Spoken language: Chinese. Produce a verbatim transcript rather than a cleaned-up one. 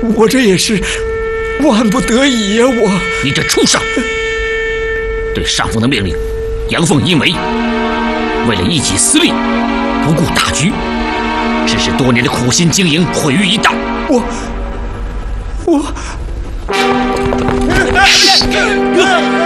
我这也是万不得已呀！我你这畜生，对上峰的命令阳奉阴违，为了一己私利，不顾大局，致使多年的苦心经营毁于一旦。 我我。